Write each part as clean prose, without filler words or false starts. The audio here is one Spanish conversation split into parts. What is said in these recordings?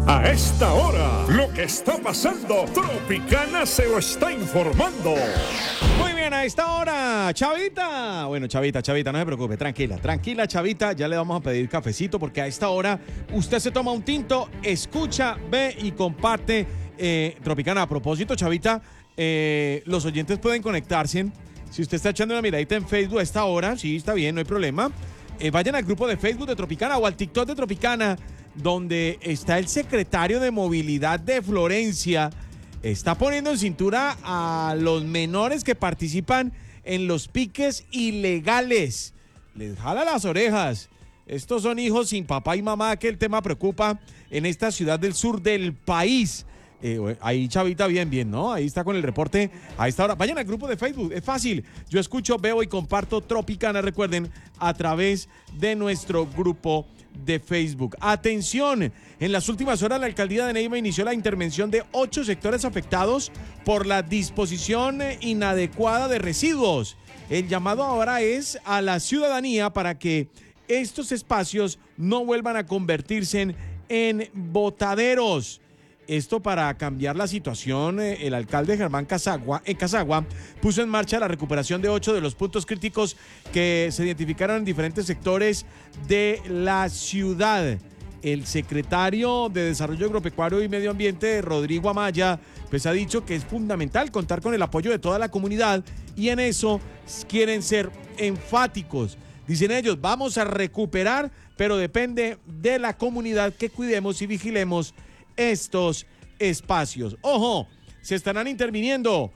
A esta hora, lo que está pasando, Tropicana se lo está informando. Muy bien, a esta hora, Chavita. Bueno, Chavita, no se preocupe, tranquila, Chavita. Ya le vamos a pedir cafecito porque a esta hora usted se toma un tinto, escucha, ve y comparte Tropicana. A propósito, Chavita, los oyentes pueden conectarse. Si usted está echando una miradita en Facebook a esta hora, sí, está bien, no hay problema. Vayan al grupo de Facebook de Tropicana o al TikTok de Tropicana, donde está el secretario de Movilidad de Florencia. Está poniendo en cintura a los menores que participan en los piques ilegales. Les jala las orejas. Estos son hijos sin papá y mamá, que el tema preocupa en esta ciudad del sur del país. Ahí, Chavita, bien, ¿no? Ahí está con el reporte a esta hora. Vayan al grupo de Facebook, es fácil. Yo escucho, veo y comparto Tropicana, recuerden, a través de nuestro grupo de Facebook. Atención, en las últimas horas la alcaldía de Neiva inició la intervención de 8 sectores afectados por la disposición inadecuada de residuos. El llamado ahora es a la ciudadanía para que estos espacios no vuelvan a convertirse en botaderos. Esto para cambiar la situación. El alcalde Germán Casagua puso en marcha la recuperación de 8 de los puntos críticos que se identificaron en diferentes sectores de la ciudad. El secretario de Desarrollo Agropecuario y Medio Ambiente, Rodrigo Amaya, pues ha dicho que es fundamental contar con el apoyo de toda la comunidad y en eso quieren ser enfáticos. Dicen ellos, vamos a recuperar, pero depende de la comunidad que cuidemos y vigilemos estos espacios. Ojo, se estarán interviniendo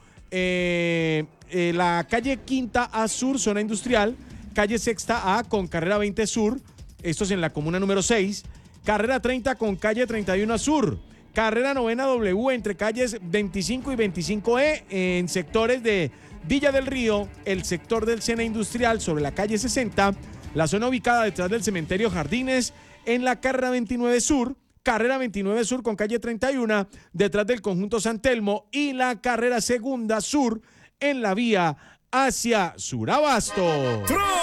la calle Quinta A Sur, zona industrial, calle Sexta A con carrera 20 Sur, esto es en la comuna número 6, carrera 30 con calle 31 Sur, carrera 9 W entre calles 25 y 25E en sectores de Villa del Río, el sector del Sena Industrial sobre la calle 60, la zona ubicada detrás del cementerio Jardines en la carrera 29 Sur, carrera 29 Sur con calle 31 detrás del conjunto San Telmo y la carrera segunda Sur en la vía hacia Surabasto.